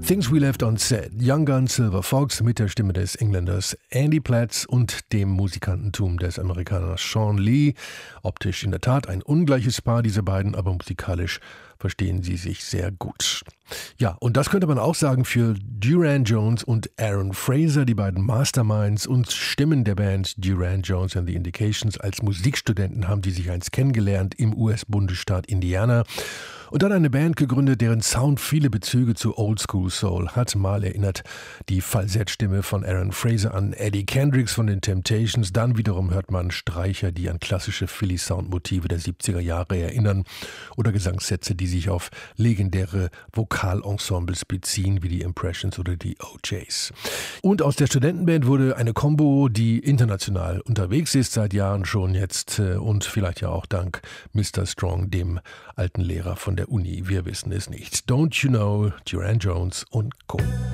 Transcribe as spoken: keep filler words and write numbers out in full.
Things We Left Unsaid, Young Gun, Silver Fox mit der Stimme des Engländers Andy Platts und dem Musikantentum des Amerikaners Sean Lee. Optisch in der Tat ein ungleiches Paar, diese beiden, aber musikalisch verstehen sie sich sehr gut. Ja, und das könnte man auch sagen für Duran Jones und Aaron Fraser, die beiden Masterminds und Stimmen der Band Duran Jones and the Indications. Als Musikstudenten haben die sich einst kennengelernt im U S-Bundesstaat Indiana und dann eine Band gegründet, deren Sound viele Bezüge zu Oldschool Soul hat. Mal erinnert die Falsettstimme von Aaron Fraser an Eddie Kendricks von den Temptations, dann wiederum hört man Streicher, die an klassische Philly-Sound-Motive der siebziger Jahre erinnern oder Gesangssätze, die sich auf legendäre Vokalensembles beziehen, wie die Impressions oder die O Js. Und aus der Studentenband wurde eine Combo, die international unterwegs ist, seit Jahren schon jetzt und vielleicht ja auch dank Mister Strong, dem alten Lehrer von der Uni. Wir wissen es nicht. Don't You Know, Duran Jones und Co.